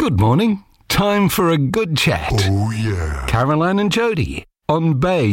Good morning. Time for a good chat. Oh, yeah. Caroline and Jody on Bay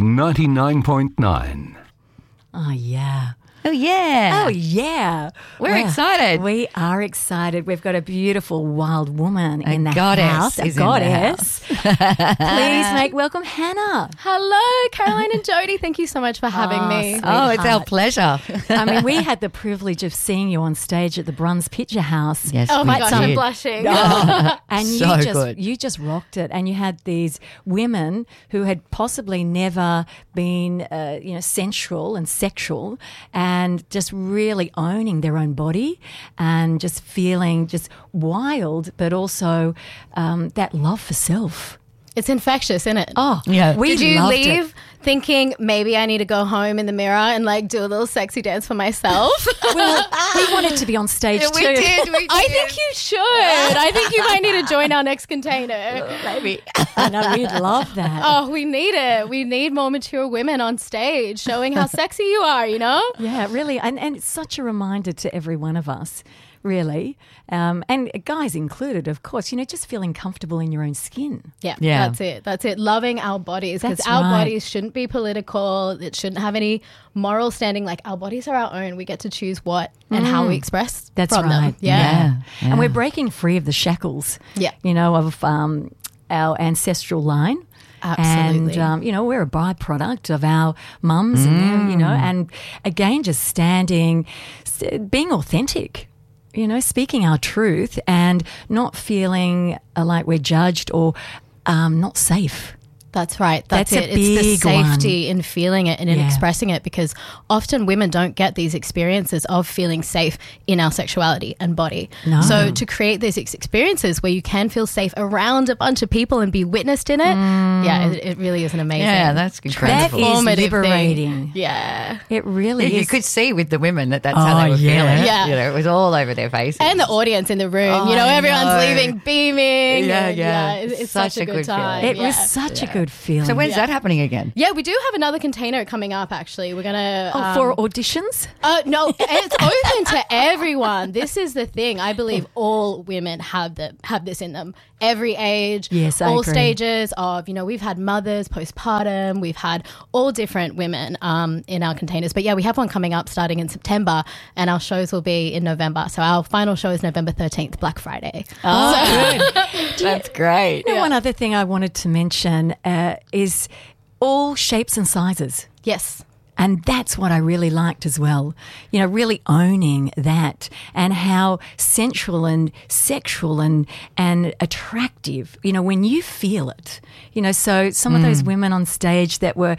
99.9. Oh, yeah. Oh, yeah. Oh, yeah. We're excited. We are excited. We've got a beautiful wild woman in the goddess house. is in the goddess. Please make welcome Hannah. Hello, Caroline and Jody. Thank you so much for having me. Oh, it's our Sweetheart. pleasure. I mean, we had the privilege of seeing you on stage at the Bruns Picture House. Yes, Oh my we gosh, did. I'm blushing. And So good. you just rocked it. And you had these women who had possibly never been, sensual and sexual, and just really owning their own body and just feeling just wild, but also that love for self. It's infectious, isn't it? Oh, Yeah. we Did you loved leave it. thinking maybe I need to go home in the mirror and like do a little sexy dance for myself? Well, we wanted to be on stage too. We did. I think you should. I think you might need to join our next container. Maybe. I know, we'd love that. Oh, we need it. We need more mature women on stage showing how sexy you are, you know? Yeah, really. And it's such a reminder to every one of us, really. And guys included, of course, just feeling comfortable in your own skin. Yeah, Yeah. that's it. That's it. Loving our bodies, because That's our right. bodies shouldn't be political. It shouldn't have any moral standing. Like, our bodies are our own. We get to choose what and how we express That's from right. them. Yeah. And we're breaking free of the shackles, Yeah. of our ancestral line. Absolutely. And, we're a byproduct of our mums, and again, just being authentic. Speaking our truth and not feeling like we're judged or not safe. That's right. That's That's it. a It's the big safety in feeling it and in Yeah. expressing it, because often women don't get these experiences of feeling safe in our sexuality and body. No. So to create these experiences where you can feel safe around a bunch of people and be witnessed in it, it really is an amazing, Yeah, that's incredible. That is transformative liberating. thing. Yeah. It really You is. could see with the women that's how they Oh, were yeah. feeling. Yeah. It was all over their faces. And the audience in the room, Oh, everyone's I know. leaving beaming. Yeah, and, yeah. It's such a good feeling. time. It Yeah. was such a good feeling. So when's that happening again? Yeah, we do have another container coming up, actually. We're going to... for auditions? No, it's open to everyone. This is the thing. I believe all women have this in them. Every age, Yes, I all agree. stages of, we've had mothers, postpartum, we've had all different women in our containers. But yeah, we have one coming up starting in September, and our shows will be in November. So our final show is November 13th, Black Friday. That's great. One other thing I wanted to mention is all shapes and sizes. Yes. And that's what I really liked as well. Really owning that and how sensual and sexual and attractive, when you feel it. So some of those women on stage that were,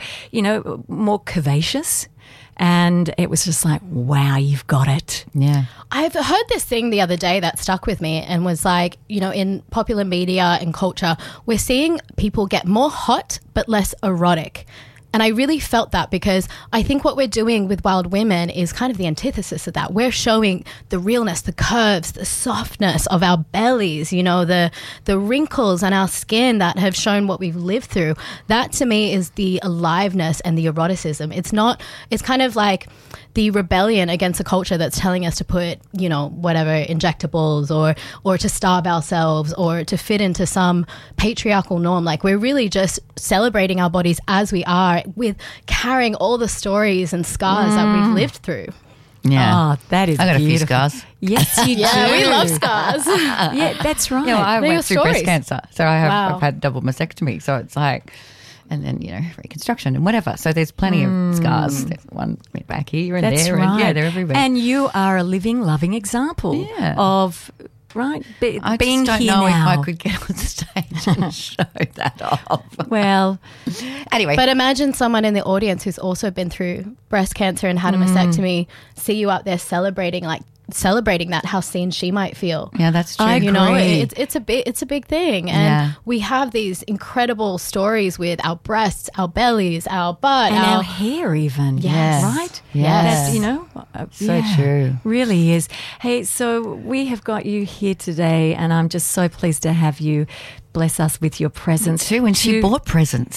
more curvaceous, and it was just like, wow, you've got it. Yeah. I've heard this thing the other day that stuck with me and was like, in popular media and culture, we're seeing people get more hot but less erotic. And I really felt that, because I think what we're doing with Wild Women is kind of the antithesis of that. We're showing the realness, the curves, the softness of our bellies, the wrinkles on our skin that have shown what we've lived through. That to me is the aliveness and the eroticism. It's kind of like the rebellion against a culture that's telling us to put, whatever injectables or to starve ourselves or to fit into some patriarchal norm. Like, we're really just celebrating our bodies as we are, with carrying all the stories and scars that we've lived through. Yeah. Oh, that is I got a few beautiful. scars. Yes, you do. Yeah, we love scars. Yeah, that's right. I They're your went through breast stories. cancer. So Wow. I've had double mastectomy. So it's like, and then, reconstruction and whatever. So there's plenty of scars. There's one back here and That's there. right. And they're everywhere. And you are a living, loving example Yeah. of, right, I being just don't here know now. if I could get on stage and show that off. Well, Anyway. But imagine someone in the audience who's also been through breast cancer and had a mastectomy, see you out there celebrating that, how seen she might feel. yeah, that's true. I agree. It's a big thing, and Yeah. we have these incredible stories with our breasts, our bellies, our butt, and our hair even. Yes. Right? Yes. That's, So true. Really is. Hey, so we have got you here today, and I'm just so pleased to have you bless us with your presence. too, and she to- bought presents.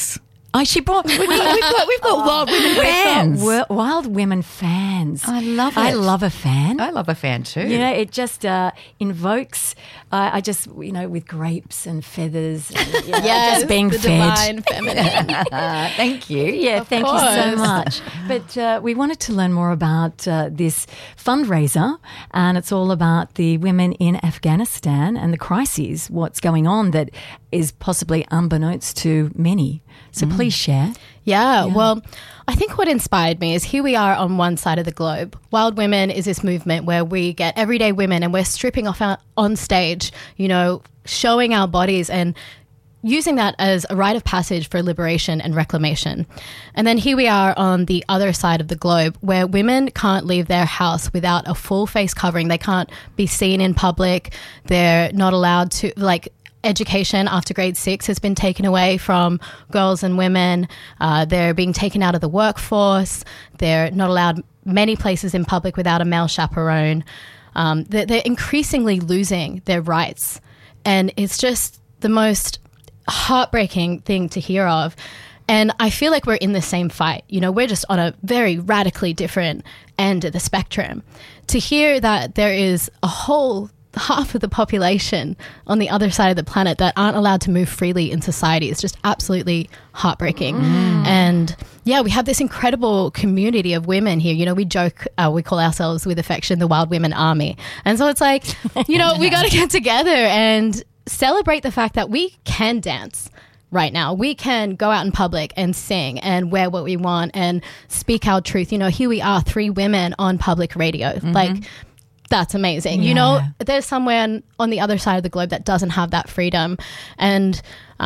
Oh, she brought. We've got Wild Women fans. Wild Women fans. I love it. I love a fan. I love a fan too. You know, it just invokes. I just, you know, with grapes and feathers. And, you know, just being the fed. divine feminine. Thank you. Yeah, thank you so much. But we wanted to learn more about this fundraiser, and it's all about the women in Afghanistan and the crises, what's going on that is possibly unbeknownst to many. So please share. Yeah, well, I think what inspired me is here we are on one side of the globe. Wild Women is this movement where we get everyday women and we're stripping off on stage, you know, showing our bodies and using that as a rite of passage for liberation and reclamation. And then here we are on the other side of the globe where women can't leave their house without a full face covering. They can't be seen in public. They're not allowed to, like, education after grade 6 has been taken away from girls and women. They're being taken out of the workforce. They're not allowed many places in public without a male chaperone. They're increasingly losing their rights. And it's just the most heartbreaking thing to hear of. And I feel like we're in the same fight. You know, we're just on a very radically different end of the spectrum. To hear that there is a whole half of the population on the other side of the planet that aren't allowed to move freely in society is just absolutely heartbreaking. And yeah, we have this incredible community of women here. You know, we joke, we call ourselves with affection the Wild Women Army. And so it's like, you know, we got to get together and celebrate the fact that we can dance right now. We can go out in public and sing and wear what we want and speak our truth. You know, here we are, 3 women on public radio. Like, that's amazing. You know, there's somewhere on the other side of the globe that doesn't have that freedom. And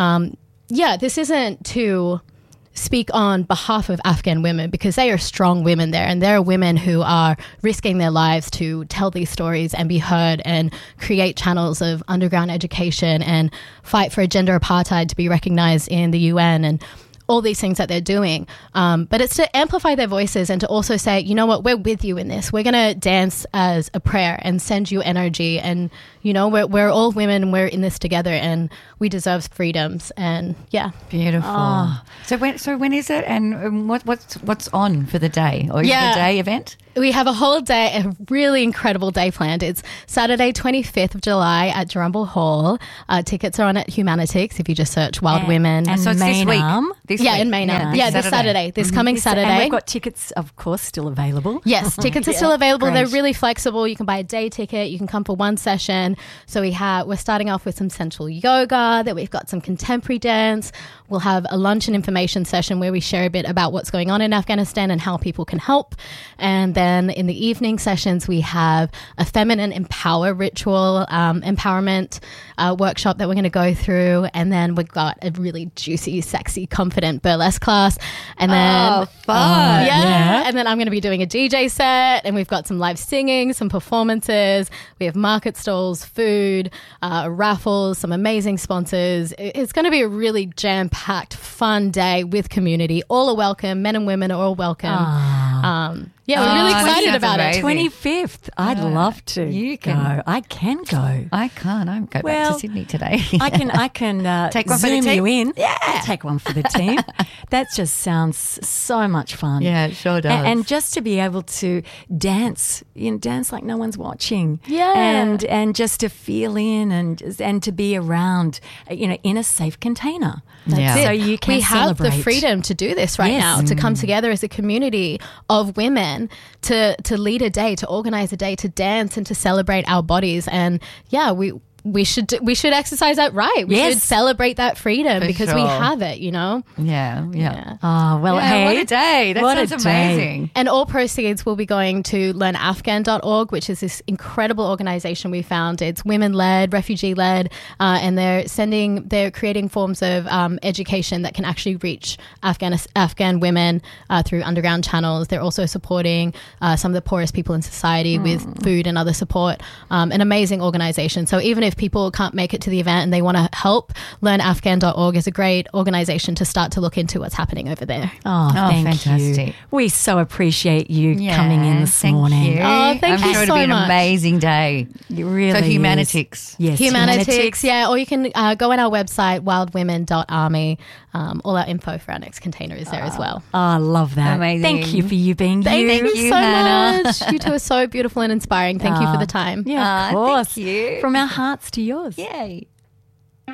this isn't to speak on behalf of Afghan women because they are strong women there, and there are women who are risking their lives to tell these stories and be heard and create channels of underground education and fight for gender apartheid to be recognized in the UN and all these things that they're doing. But it's to amplify their voices and to also say, you know what, we're with you in this. We're going to dance as a prayer and send you energy. And, you know, we're all women and we're in this together and we deserve freedoms. And yeah. Beautiful. Oh. So when is it, and what's on for the day? Or is it a day event? We have a whole day, a really incredible day planned. It's Saturday, 25th of July at Drumble Hall. Tickets are on at Humanitics if you just search Wild Women. And so it's this week. In Maynard. Yeah, this Saturday. This coming Saturday. And we've got tickets, of course, still available. Yes, tickets are still available. Great. They're really flexible. You can buy a day ticket. You can come for one session. So we're starting off with some sensual yoga, that we've got some contemporary dance. We'll have a lunch and information session where we share a bit about what's going on in Afghanistan and how people can help. And then in the evening sessions, we have a feminine empower ritual, empowerment workshop that we're going to go through. And then we've got a really juicy, sexy, confident burlesque class. And then fun. And then I'm going to be doing a DJ set, and we've got some live singing, some performances. We have market stalls, food, raffles, some amazing sponsors. It's going to be a really jam-packed, fun day with community. All are welcome. Men and women are all welcome. We're really excited about it. 25th. I'd love to go. I can go. I can't. I'm going back to Sydney today. I can take one Zoom for the team. you in. Yeah. I'll take one for the team. That just sounds so much fun. Yeah, it sure does. And just to be able to dance, dance like no one's watching. Yeah. And just to feel in and to be around, in a safe container. That's it. So you can celebrate. have the freedom to do this right now, to come together as a community of women to lead a day, to organize a day, to dance and to celebrate our bodies. And we should exercise that right. We should celebrate that freedom because we have it, Yeah. Oh, well, hey. What a day. That sounds amazing. And all proceeds will be going to learnafghan.org, which is this incredible organization we found. It's women-led, refugee-led, and they're creating forms of education that can actually reach Afghan women through underground channels. They're also supporting some of the poorest people in society with food and other support. An amazing organization. So even if if people can't make it to the event and they want to help, learnafghan.org is a great organisation to start to look into what's happening over there. Oh, thank fantastic. you. We so appreciate you coming in this thank morning. You. Oh, thank I'm you sure it'll so be an much. amazing day. It really So is. Humanitics. Yes, Humanitics, yeah, or you can go on our website, wildwomen.army. All our info for our next container is there as well. Oh, I love that. Amazing. Thank you for you being Thank you. you so Hannah. much. You two are so beautiful and inspiring. Thank you for the time. Yeah, of Thank course. you. From our hearts to yours. Yay.